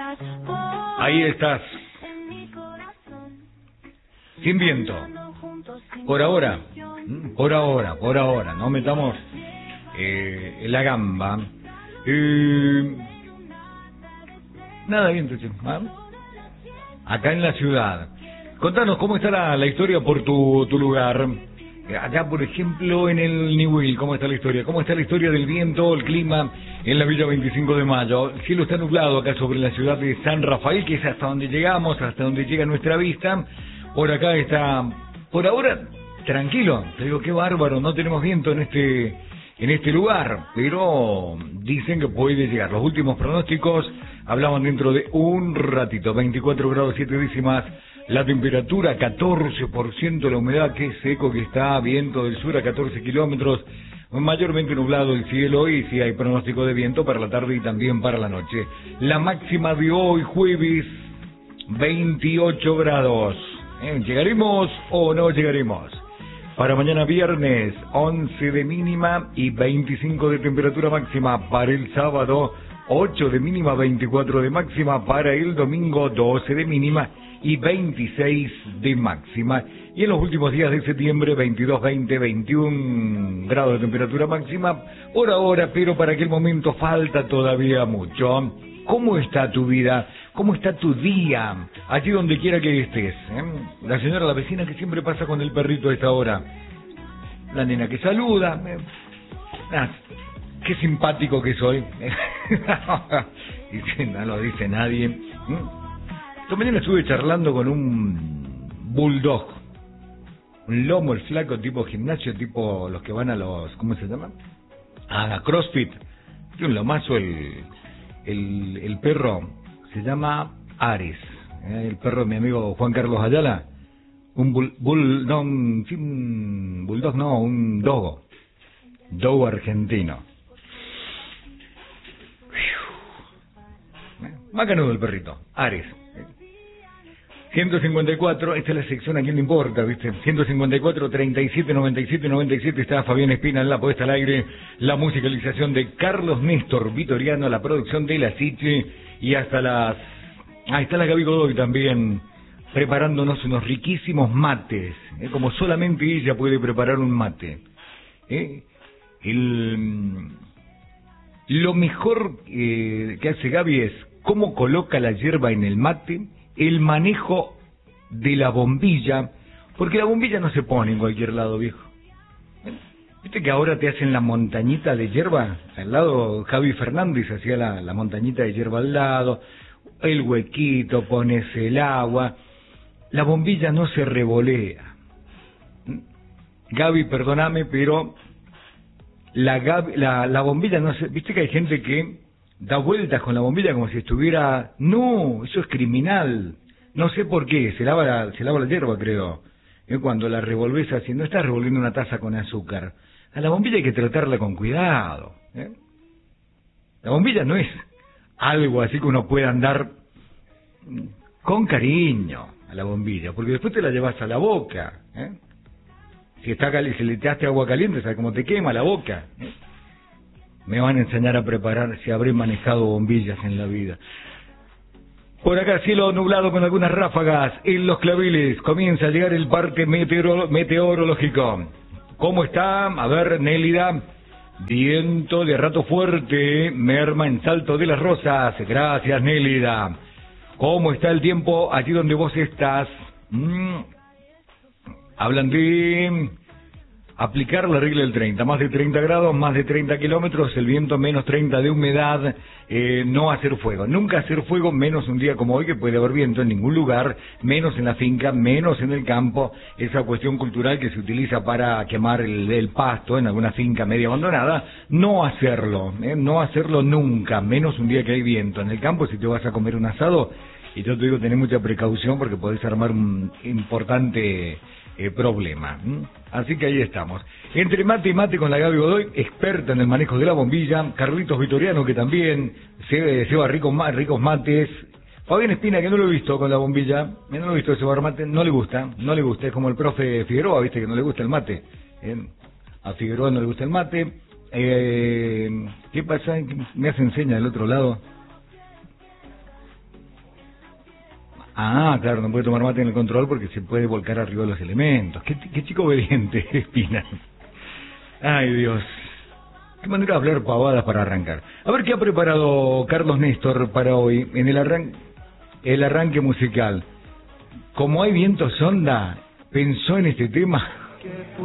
Ahí estás. Sin viento. Por ahora. No metamos la gamba. Nada de viento, che. Acá en la ciudad. Contanos cómo está la historia por tu lugar. Acá, por ejemplo, en el Niwil, ¿cómo está la historia? ¿Cómo está la historia del viento, el clima en la Villa 25 de Mayo? El cielo está nublado acá sobre la ciudad de San Rafael, que es hasta donde llegamos, hasta donde llega nuestra vista. Por acá está, por ahora, tranquilo. Te digo, qué bárbaro, no tenemos viento en este lugar, pero dicen que puede llegar. Los últimos pronósticos hablaban dentro de un ratito, 24 grados 7 décimas. La temperatura, 14%, la humedad, que seco que está, viento del sur a 14 kilómetros, mayormente nublado el cielo y sí hay pronóstico de viento para la tarde y también para la noche. La máxima de hoy, jueves, 28 grados. ¿Llegaremos o no llegaremos? Para mañana viernes, 11 de mínima y 25 de temperatura máxima. Para el sábado, 8 de mínima, 24 de máxima. Para el domingo, 12 de mínima y 26 de máxima. Y en los últimos días de septiembre, 22, 20, 21 grados de temperatura máxima por ahora, pero para aquel momento falta todavía mucho. ¿Cómo está tu vida? ¿Cómo está tu día? Allí donde quiera que estés. La señora, la vecina que siempre pasa con el perrito a esta hora. La nena que saluda. Qué simpático que soy. No lo dice nadie. Esta mañana estuve charlando con un bulldog, un lomo, el flaco, tipo gimnasio, tipo los que van a los, ¿cómo se llama? A CrossFit. Tiene un lomazo el perro, se llama Ares, el perro de mi amigo Juan Carlos Ayala, un un dogo argentino. Macanudo el perrito, Ares. 154, esta es la sección a quién le importa, ¿viste? 154, 37, 97, 97, está Fabián Espina en la puesta al aire, la musicalización de Carlos Néstor Vitoriano, la producción de La Siche, y hasta las... Ahí está la Gaby Godoy también, preparándonos unos riquísimos mates, como solamente ella puede preparar un mate. Lo mejor que hace Gaby es cómo coloca la hierba en el mate, el manejo de la bombilla, porque la bombilla no se pone en cualquier lado, viejo. Viste que ahora te hacen la montañita de hierba al lado. Javi Fernández hacía la montañita de hierba al lado, el huequito, pones el agua. La bombilla no se revolea. Gaby, perdóname, pero la bombilla no se... Viste que hay gente que da vueltas con la bombilla como si estuviera... No, eso es criminal. No sé por qué, se lava la hierba, creo. Cuando la revolves así, no estás revolviendo una taza con azúcar. A la bombilla hay que tratarla con cuidado. La bombilla no es algo así que uno pueda andar con cariño a la bombilla, porque después te la llevas a la boca. Si le echaste agua caliente, ¿sabes cómo te quema la boca? Me van a enseñar a preparar si habré manejado bombillas en la vida. Por acá cielo nublado con algunas ráfagas. En Los Claveles comienza a llegar el parte meteorológico. ¿Cómo está? A ver, Nélida. Viento de rato fuerte, merma en Salto de las Rosas. Gracias, Nélida. ¿Cómo está el tiempo allí donde vos estás? Hablan de... aplicar la regla del 30, más de 30 grados, más de 30 kilómetros, el viento menos 30 de humedad, no hacer fuego, nunca hacer fuego, menos un día como hoy que puede haber viento en ningún lugar, menos en la finca, menos en el campo, esa cuestión cultural que se utiliza para quemar el pasto en alguna finca media abandonada, no hacerlo nunca, menos un día que hay viento. En el campo, si te vas a comer un asado, y yo te digo, tenés mucha precaución porque podés armar un importante... problema. Así que ahí estamos. Entre mate y mate con la Gaby Godoy, experta en el manejo de la bombilla. Carlitos Vitoriano, que también se va ricos mates. Fabián Espina, que no lo he visto con la bombilla, no lo he visto cebar mate, no le gusta, es como el profe Figueroa, viste que no le gusta el mate. A Figueroa no le gusta el mate. ¿Qué pasa? Me hace enseña del otro lado. Ah, claro, no puede tomar mate en el control porque se puede volcar arriba de los elementos. Qué chico obediente, Espina. Ay, Dios. Qué manera de hablar pavadas para arrancar. A ver qué ha preparado Carlos Néstor para hoy en el arranque musical. Como hay viento sonda, pensó en este tema.